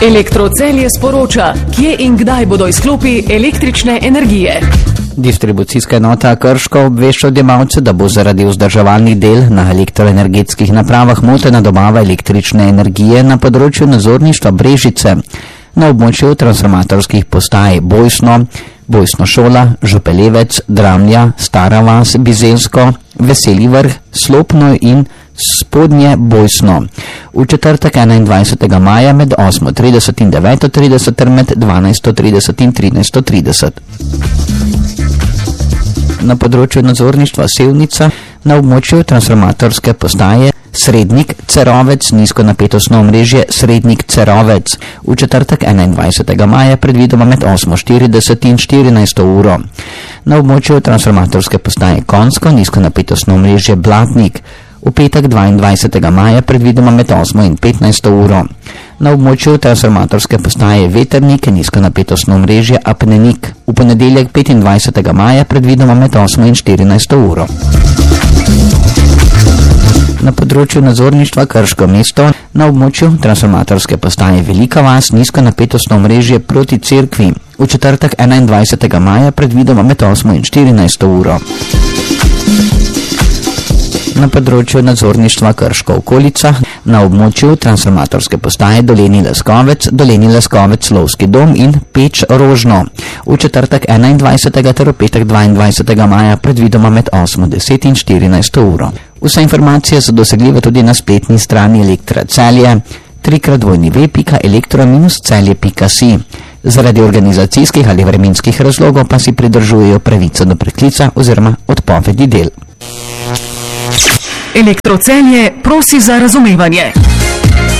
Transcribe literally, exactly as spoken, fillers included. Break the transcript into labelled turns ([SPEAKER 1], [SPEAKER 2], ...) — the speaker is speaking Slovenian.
[SPEAKER 1] Elektrocelje sporoča, kje in kdaj bodo izklopi električne energije.
[SPEAKER 2] Distribucijska enota Krško obvešča odjemalce, da bo zaradi vzdrževalnih del na elektroenergetskih napravah motena dobava električne energije na področju nadzorništva Brežice, na območju transformatorskih postaj Bojsno, Bojsno šola, Župelevec, Dramlja, Stara vas, Bizensko, Veseli vrh, Slopno in Spodnje Bojsno. V četrtek enaindvajsetega maja med osmo trideset in deveto trideset ter med dvanajsto trideset in trinajsto trideset. Na področju nadzorništva Sevnica na območju transformatorske postaje Srednik Cerovec, nizkonapetostno omrežje Srednik Cerovec. V četrtek enaindvajsetega maja predvidoma med osmo štirideset in štirinajsto uro. Na območju transformatorske postaje Konjsko, nizkonapetostno omrežje Blatnik. V petek dvaindvajsetega maja predvidoma med osmo in petnajsto uro. Na območju transformatorske postaje Veternik, nizkonapetostno omrežje Apnenik. V ponedeljek petindvajsetega maja predvidoma med osmo in štirinajsto uro. Na področju nadzorništva Krško mesto na območju transformatorske postaje Velika vas, nizkonapetostno omrežje proti Cerkvi. V četrtek enaindvajsetega maja predvidoma med osmo in štirinajsto uro. Na področju nadzorništva Krško okolica na območju transformatorske postaje Dolenji Leskovec, Dolenji Leskovec Lovski dom in Peč Rožno. V četrtek enaindvajsetega ter v petek dvaindvajsetega maja predvidoma med osmo deset in štirinajsto uro. Vse informacije so dosegljive tudi na spletni strani Elektra Celje, trikrat dvojni ve pika elektro minus celje pika si. Zaradi organizacijskih ali vremenskih razlogov pa si pridržujejo pravico do preklica oziroma odpovedi del.
[SPEAKER 1] Elektrocelje prosi za razumevanje.